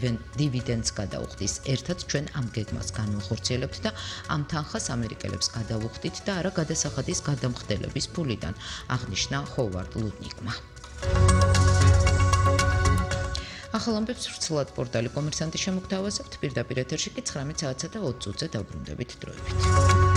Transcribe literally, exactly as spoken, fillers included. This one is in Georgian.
დივიდენდს გადაუხდის. ერთად ჩვენ ამ გეგმას განვახორციელებთ და ამ თანხას ამერიკელებს გადავუხდით და არა გადასახადის გადამხდელების ფულიდან, აღნიშნა ჰოვარდ ლუდნიკმა. ახალ ამბებს ვრცლად პორტალი კომერსანტი შემოგთავაზებთ, პირდაპირ ეთერში კი ცხრამეტ საათსა და ოცი წუთზე დაბრუნდებით დროებით.